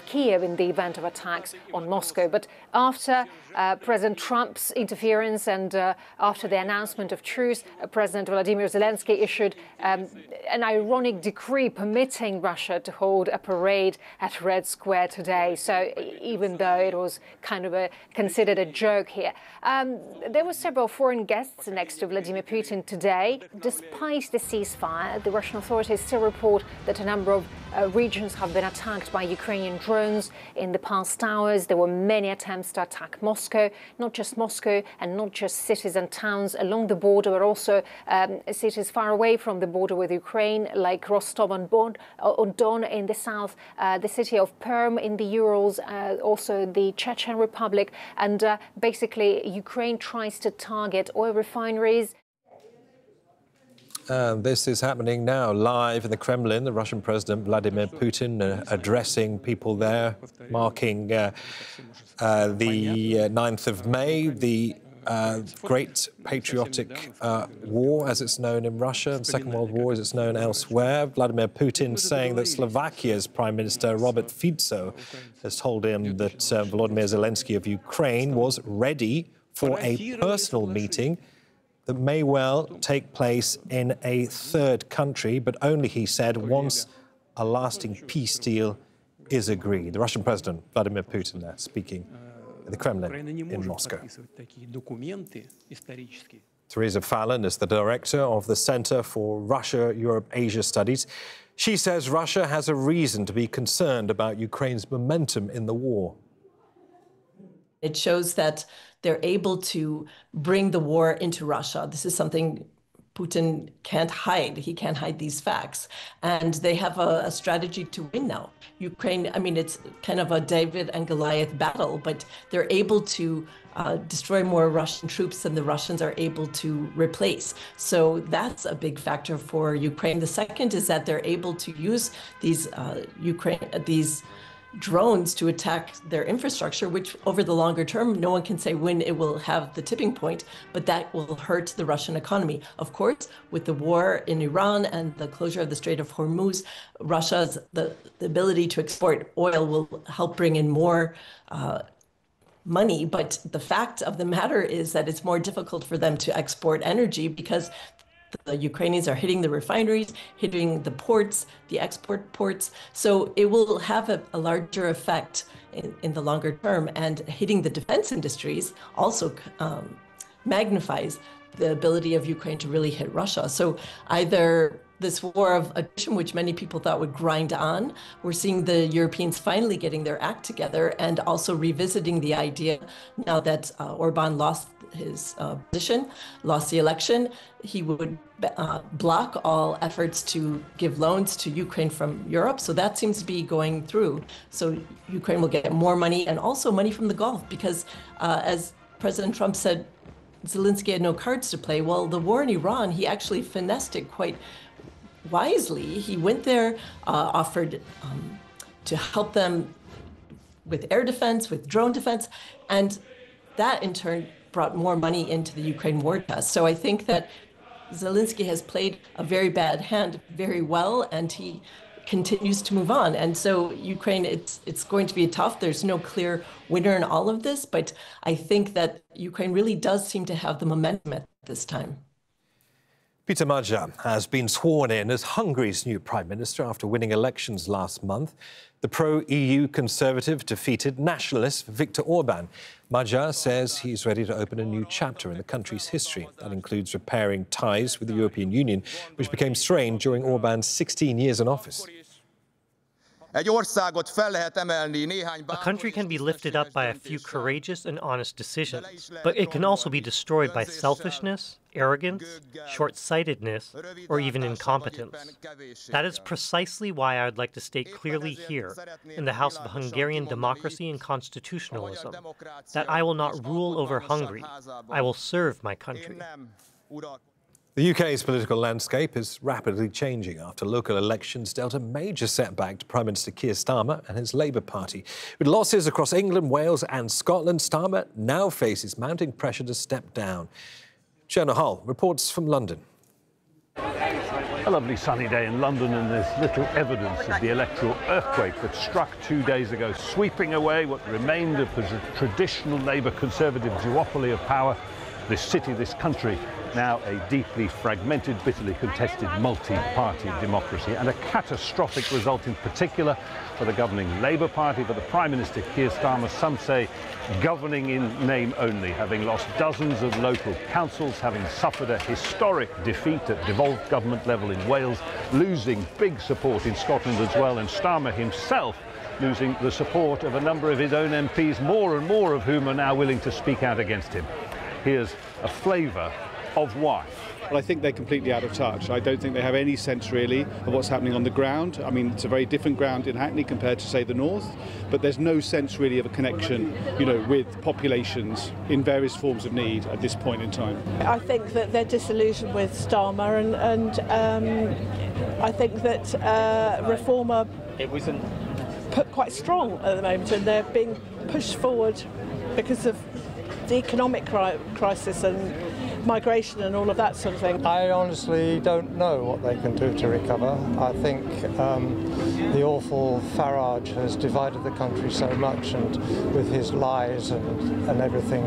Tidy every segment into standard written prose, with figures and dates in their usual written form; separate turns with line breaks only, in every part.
Kiev in the event of attacks on Moscow. But after President Trump's interference and after the announcement of truce, President Vladimir Zelensky issued an ironic decree permitting Russia to hold a parade at Red Square today. So even though it was kind of considered a joke here, there were several foreign guests next to Vladimir Putin today. Despite the ceasefire, the Russian authorities still report that a number of regions have been attacked by Ukrainian drones in the past hours. There were many attempts to attack Moscow, not just Moscow and not just cities and towns along the border, but also cities far away from the border with Ukraine, like Rostov-on-Don in the south, the city of Perm in the Urals, also the Chechen Republic. And basically, Ukraine tries to target oil refineries.
This is happening now live in the Kremlin. The Russian President Vladimir Putin addressing people there, marking the 9th of May, the Great Patriotic War, as it's known in Russia, the Second World War, as it's known elsewhere. Vladimir Putin saying that Slovakia's Prime Minister Robert Fico has told him that Volodymyr Zelensky of Ukraine was ready for a personal meeting that may well take place in a third country, but only, he said, once a lasting peace deal is agreed. The Russian President, Vladimir Putin, there speaking at the Kremlin in Moscow. Teresa Fallon is the director of the Center for Russia-Europe-Asia Studies. She says Russia has a reason to be concerned about Ukraine's momentum in the war.
It shows that they're able to bring the war into Russia. This is something Putin can't hide. He can't hide these facts. And they have a strategy to win now. Ukraine, I mean, it's kind of a David and Goliath battle, but they're able to destroy more Russian troops than the Russians are able to replace. So that's a big factor for Ukraine. The second is that they're able to use these drones to attack their infrastructure, which over the longer term, no one can say when it will have the tipping point, but that will hurt the Russian economy. Of course, with the war in Iran and the closure of the Strait of Hormuz, Russia's the ability to export oil will help bring in more money. But the fact of the matter is that it's more difficult for them to export energy because the Ukrainians are hitting the refineries, hitting the ports, the export ports. So it will have a larger effect in the longer term, and hitting the defense industries also magnifies the ability of Ukraine to really hit Russia. So either this war of attrition, which many people thought would grind on, we're seeing the Europeans finally getting their act together and also revisiting the idea now that Orban lost his position, lost the election, he would block all efforts to give loans to Ukraine from Europe. So that seems to be going through. So Ukraine will get more money and also money from the Gulf because as President Trump said, Zelensky had no cards to play. Well, the war in Iran, he actually finessed it quite wisely. He went there, offered to help them with air defense, with drone defense, and that in turn brought more money into the Ukraine war chest. So I think that Zelensky has played a very bad hand very well, and he continues to move on. And so Ukraine, it's going to be tough. There's no clear winner in all of this, but I think that Ukraine really does seem to have the momentum at this time.
Peter Magyar has been sworn in as Hungary's new Prime Minister after winning elections last month. The pro-EU Conservative defeated nationalist Viktor Orban. Magyar says he's ready to open a new chapter in the country's history. That includes repairing ties with the European Union, which became strained during Orban's 16 years in office.
A country can be lifted up by a few courageous and honest decisions, but it can also be destroyed by selfishness, arrogance, short-sightedness, or even incompetence. That is precisely why I would like to state clearly here, in the House of Hungarian Democracy and Constitutionalism, that I will not rule over Hungary. I will serve my country.
The UK's political landscape is rapidly changing after local elections dealt a major setback to Prime Minister Keir Starmer and his Labour Party. With losses across England, Wales and Scotland, Starmer now faces mounting pressure to step down. Fiona Hull reports from London.
A lovely sunny day in London, and there's little evidence of the electoral earthquake that struck 2 days ago, sweeping away what remained of the traditional Labour Conservative duopoly of power. This city, this country, now a deeply fragmented, bitterly contested multi-party democracy, and a catastrophic result in particular for the governing Labour Party, for the Prime Minister Keir Starmer, some say governing in name only, having lost dozens of local councils, having suffered a historic defeat at devolved government level in Wales, losing big support in Scotland as well, and Starmer himself losing the support of a number of his own MPs, more and more of whom are now willing to speak out against him. Here's a flavour of why.
Well, I think they're completely out of touch. I don't think they have any sense really of what's happening on the ground. I mean, it's a very different ground in Hackney compared to, say, the north, but there's no sense really of a connection, you know, with populations in various forms of need at this point in time.
I think that they're disillusioned with Starmer, and I think that Reform are put quite strong at the moment, and they're being pushed forward because of the economic crisis and migration and all of that sort of thing.
I honestly don't know what they can do to recover. I think the awful Farage has divided the country so much, and with his lies and everything,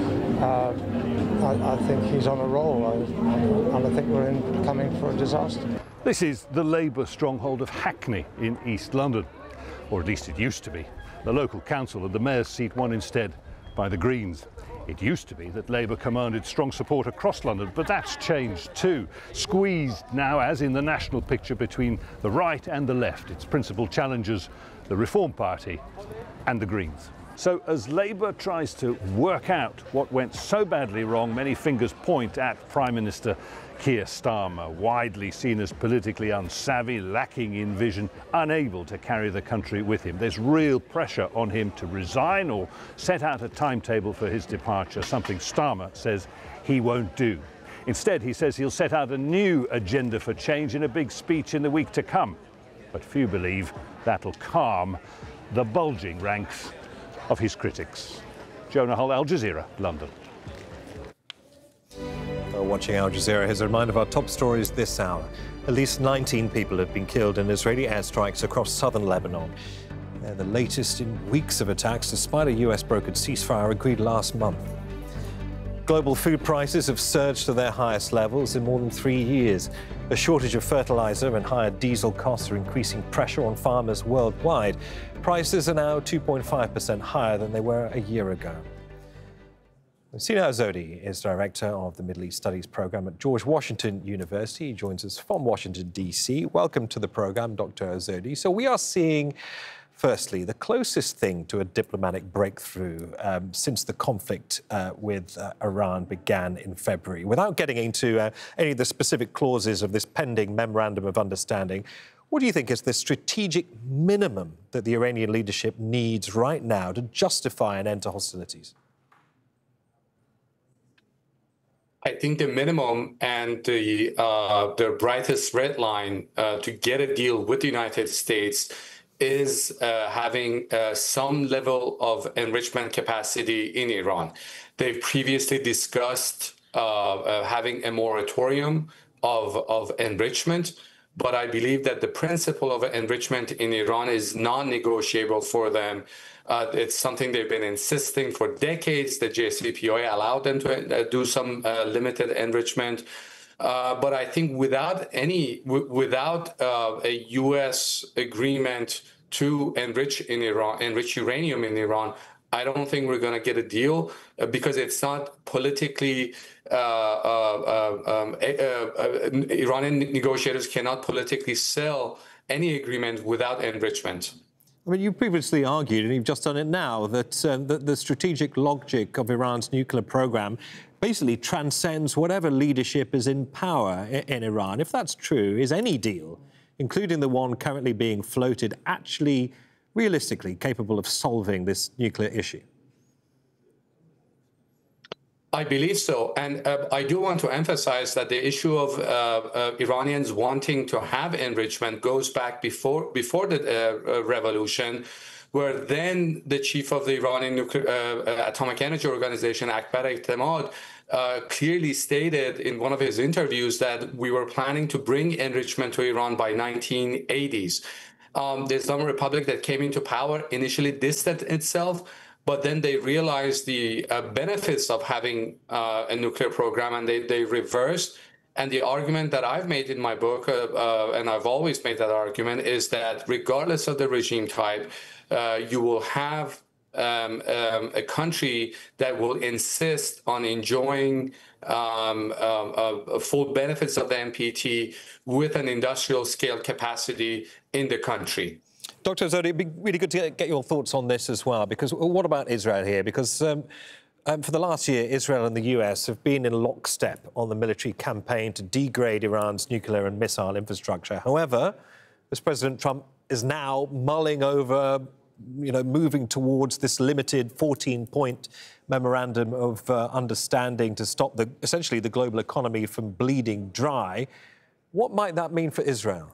I think he's on a roll, and I think we're coming for a disaster.
This is the Labour stronghold of Hackney in East London, or at least it used to be. The local council and the mayor's seat won instead by the Greens. It used to be that Labour commanded strong support across London, but that's changed too. Squeezed now, as in the national picture, between the right and the left, its principal challengers, the Reform Party and the Greens. So as Labour tries to work out what went so badly wrong, many fingers point at Prime Minister Keir Starmer, widely seen as politically unsavvy, lacking in vision, unable to carry the country with him. There's real pressure on him to resign or set out a timetable for his departure, something Starmer says he won't do. Instead, he says he'll set out a new agenda for change in a big speech in the week to come. But few believe that'll calm the bulging ranks of his critics. Jonah Hull, Al Jazeera, London.
Watching Al Jazeera, here's a reminder of our top stories this hour. At least 19 people have been killed in Israeli airstrikes across southern Lebanon. They're the latest in weeks of attacks, despite a US-brokered ceasefire agreed last month. Global food prices have surged to their highest levels in more than 3 years. A shortage of fertilizer and higher diesel costs are increasing pressure on farmers worldwide. Prices are now 2.5% higher than they were a year ago. Sina Azodi is Director of the Middle East Studies Program at George Washington University. He joins us from Washington, D.C. Welcome to the program, Dr. Azodi. So we are seeing, firstly, the closest thing to a diplomatic breakthrough since the conflict with Iran began in February. Without getting into any of the specific clauses of this pending Memorandum of Understanding, what do you think is the strategic minimum that the Iranian leadership needs right now to justify an end to hostilities?
I think the minimum and the brightest red line to get a deal with the United States is having some level of enrichment capacity in Iran. They've previously discussed having a moratorium of enrichment, but I believe that the principle of enrichment in Iran is non-negotiable for them. It's something they've been insisting for decades. The JCPOA allowed them to do some limited enrichment. But I think without a U.S. agreement to enrich uranium in Iran, I don't think we're going to get a deal because it's not politically. Iranian negotiators cannot politically sell any agreement without enrichment.
I mean, you previously argued, and you've just done it now, that the strategic logic of Iran's nuclear program basically transcends whatever leadership is in power in Iran. If that's true, is any deal, including the one currently being floated, actually realistically capable of solving this nuclear issue?
I believe so. And I do want to emphasize that the issue of Iranians wanting to have enrichment goes back before the revolution, where then the chief of the Iranian Atomic Energy Organization, Akbar Etemad, clearly stated in one of his interviews that we were planning to bring enrichment to Iran by 1980s. The Islamic Republic that came into power initially distanced itself, but then they realized the benefits of having a nuclear program, and they reversed. And the argument that I've made in my book, and I've always made that argument, is that regardless of the regime type, you will have a country that will insist on enjoying full benefits of the NPT with an industrial scale capacity in the country.
Dr. Zodi, it'd be really good to get your thoughts on this as well, because what about Israel here? Because for the last year, Israel and the US have been in lockstep on the military campaign to degrade Iran's nuclear and missile infrastructure. However, as President Trump is now mulling over, moving towards this limited 14-point memorandum of understanding to stop essentially the global economy from bleeding dry, what might that mean for Israel?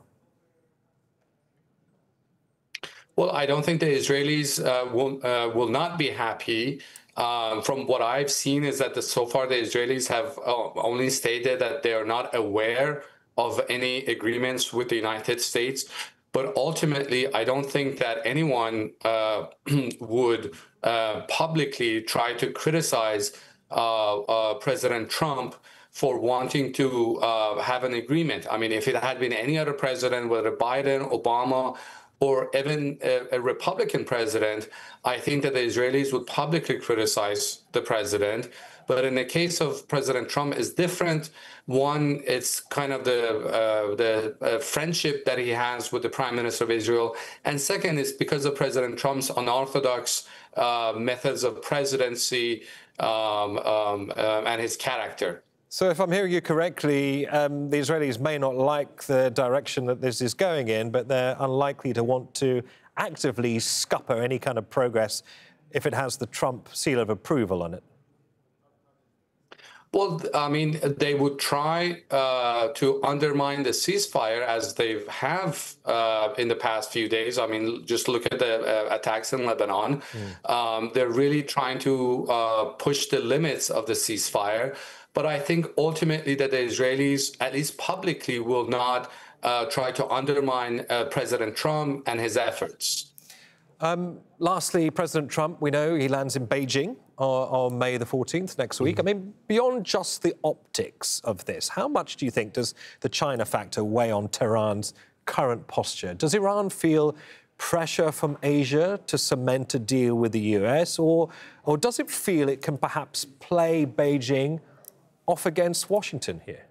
Well, I don't think the Israelis will not be happy. From what I've seen is that so far the Israelis have only stated that they are not aware of any agreements with the United States. But ultimately, I don't think that anyone would publicly try to criticize President Trump for wanting to have an agreement. I mean, if it had been any other president, whether Biden, Obama, or even a Republican president, I think that the Israelis would publicly criticize the president. But in the case of President Trump, is different. One, it's kind of the friendship that he has with the Prime Minister of Israel. And second, is because of President Trump's unorthodox methods of presidency and his character.
So if I'm hearing you correctly, the Israelis may not like the direction that this is going in, but they're unlikely to want to actively scupper any kind of progress if it has the Trump seal of approval on it.
Well, I mean, they would try to undermine the ceasefire as they have in the past few days. I mean, just look at the attacks in Lebanon. They're really trying to push the limits of the ceasefire. But I think ultimately that the Israelis, at least publicly, will not try to undermine President Trump and his efforts.
Lastly, President Trump, we know he lands in Beijing on May the 14th next week. I mean, beyond just the optics of this, how much do you think does the China factor weigh on Tehran's current posture? Does Iran feel pressure from Asia to cement a deal with the US, or does it feel it can perhaps play Beijing off against Washington here?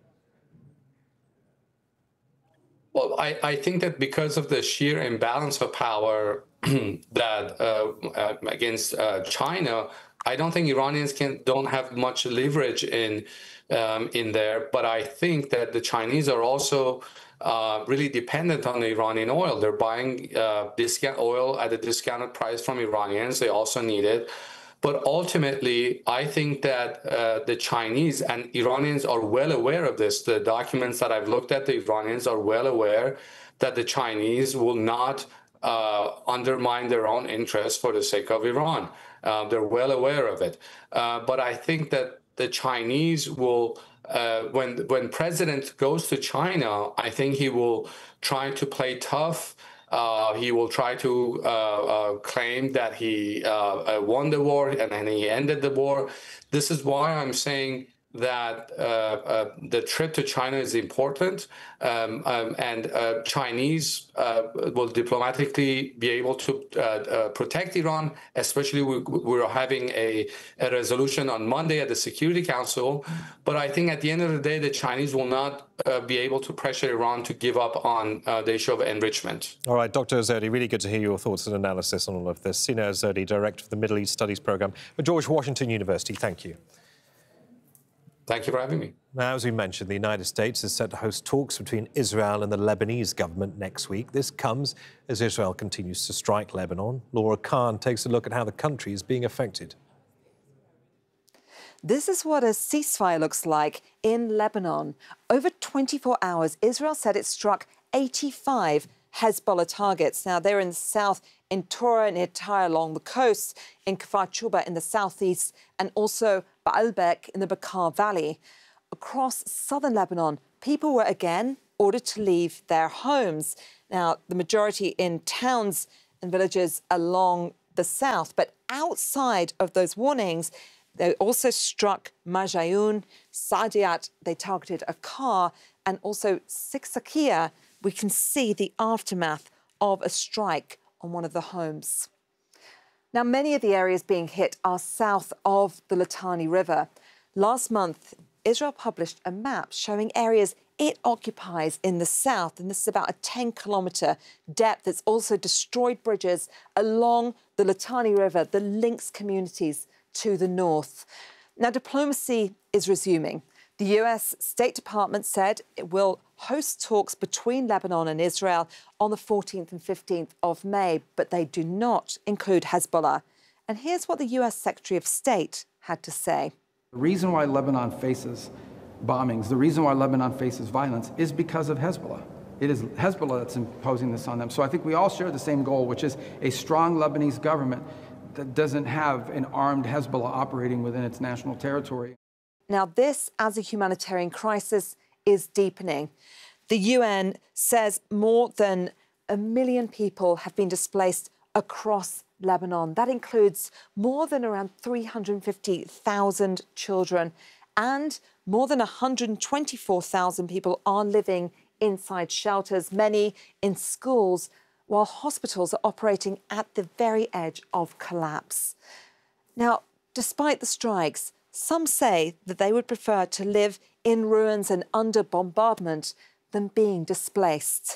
Well, I think that because of the sheer imbalance of power that against China, I don't think Iranians don't have much leverage in there. But I think that the Chinese are also really dependent on the Iranian oil. They're buying discount oil at a discounted price from Iranians. They also need it. But ultimately, I think that the Chinese and Iranians are well aware of this. The documents that I've looked at, the Iranians are well aware that the Chinese will not undermine their own interests for the sake of Iran. They're well aware of it. But I think that the Chinese will, when President goes to China, I think he will try to play tough. He will try to claim that he won the war and then he ended the war. This is why I'm saying that the trip to China is important, and Chinese will diplomatically be able to protect Iran, especially we're having a resolution on Monday at the Security Council. But I think at the end of the day, the Chinese will not be able to pressure Iran to give up on the issue of enrichment.
All right, Dr. Azzoudi, really good to hear your thoughts and analysis on all of this. Sina Azzoudi, Director of the Middle East Studies Programme at George Washington University. Thank you.
Thank you for having me.
Now, as we mentioned, the United States is set to host talks between Israel and the Lebanese government next week. This comes as Israel continues to strike Lebanon. Laura Khan takes a look at how the country is being affected.
This is what a ceasefire looks like in Lebanon. Over 24 hours, Israel said it struck 85 Hezbollah targets. Now, they're in the south, in Tora, near Tyre along the coast, in Kfar Chuba in the southeast, and also Baalbek in the Bekaa Valley. Across southern Lebanon, people were again ordered to leave their homes. Now, the majority in towns and villages along the south, but outside of those warnings, they also struck Marjayoun, Saadiat, they targeted a car, and also Siksakia. We can see the aftermath of a strike on one of the homes. Now, many of the areas being hit are south of the Litani River. Last month, Israel published a map showing areas it occupies in the south, and this is about a 10-kilometre depth. It's also destroyed bridges along the Litani River that links communities to the north. Now, diplomacy is resuming. The US State Department said it will host talks between Lebanon and Israel on the 14th and 15th of May, but they do not include Hezbollah. And here's what the US Secretary of State had to say.
The reason why Lebanon faces bombings, the reason why Lebanon faces violence is because of Hezbollah. It is Hezbollah that's imposing this on them. So I think we all share the same goal, which is a strong Lebanese government that doesn't have an armed Hezbollah operating within its national territory.
Now, this, as a humanitarian crisis, is deepening. The UN says more than 1 million people have been displaced across Lebanon. That includes more than around 350,000 children, and more than 124,000 people are living inside shelters, many in schools, while hospitals are operating at the very edge of collapse. Now, despite the strikes, some say that they would prefer to live in ruins and under bombardment than being displaced.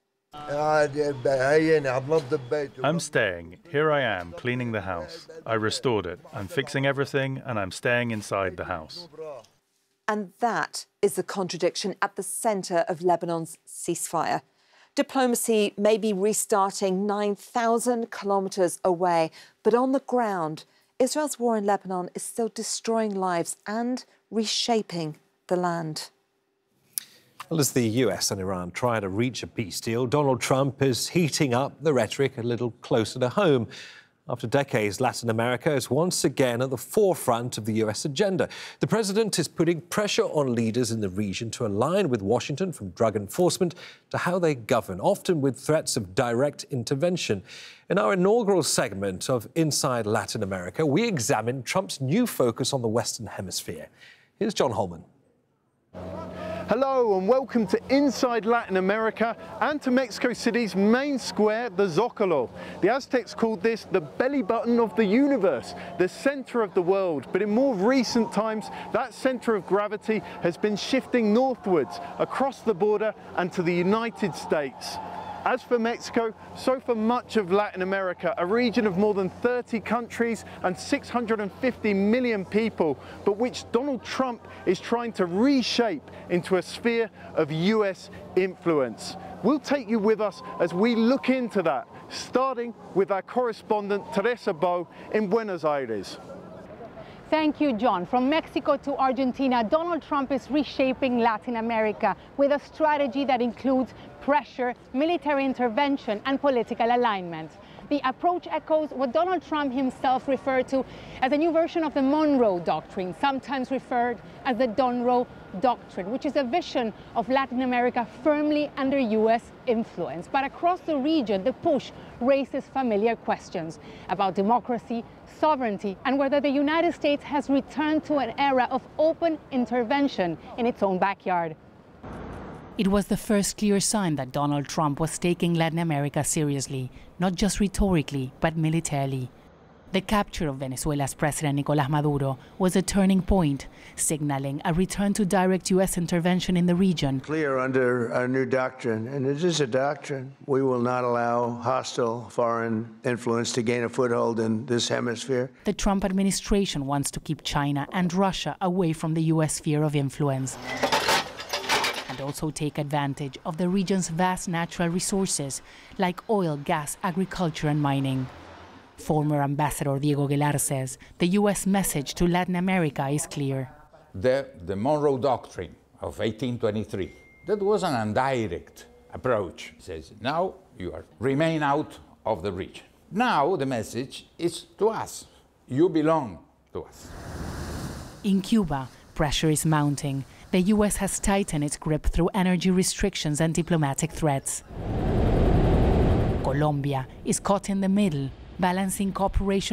I'm staying. Here I am, cleaning the house. I restored it. I'm fixing everything, and I'm staying inside the house.
And that is the contradiction at the centre of Lebanon's ceasefire. Diplomacy may be restarting 9,000 kilometres away, but on the ground, Israel's war in Lebanon is still destroying lives and reshaping the land.
Well, as the US and Iran try to reach a peace deal, Donald Trump is heating up the rhetoric a little closer to home. After decades, Latin America is once again at the forefront of the US agenda. The president is putting pressure on leaders in the region to align with Washington, from drug enforcement to how they govern, often with threats of direct intervention. In our inaugural segment of Inside Latin America, we examine Trump's new focus on the Western Hemisphere. Here's John Holman.
Hello and welcome to Inside Latin America and to Mexico City's main square, the Zócalo. The Aztecs called this the belly button of the universe, the center of the world. But in more recent times, that center of gravity has been shifting northwards, across the border and to the United States. As for Mexico, so for much of Latin America, a region of more than 30 countries and 650 million people, but which Donald Trump is trying to reshape into a sphere of US influence. We'll take you with us as we look into that, starting with our correspondent Teresa Bo in Buenos Aires.
Thank you, John. From Mexico to Argentina, Donald Trump is reshaping Latin America with a strategy that includes pressure, military intervention, and political alignment. The approach echoes what Donald Trump himself referred to as a new version of the Monroe Doctrine, sometimes referred as the Donroe Doctrine, which is a vision of Latin America firmly under US influence. But across the region, the push raises familiar questions about democracy, sovereignty, and whether the United States has returned to an era of open intervention in its own backyard.
It was the first clear sign that Donald Trump was taking Latin America seriously, not just rhetorically, but militarily. The capture of Venezuela's President Nicolás Maduro was a turning point, signaling a return to direct U.S. intervention in the region.
Clear under our new doctrine, and it is a doctrine. We will not allow hostile foreign influence to gain a foothold in this hemisphere.
The Trump administration wants to keep China and Russia away from the U.S. sphere of influence, and also take advantage of the region's vast natural resources like oil, gas, agriculture, and mining. Former Ambassador Diego Aguilar says the U.S. message to Latin America is clear.
The Monroe Doctrine of 1823, that was an indirect approach. It says, now you remain out of the region. Now the message is to us. You belong to us.
In Cuba, pressure is mounting. The US has tightened its grip through energy restrictions and diplomatic threats. Colombia is caught in the middle, balancing cooperation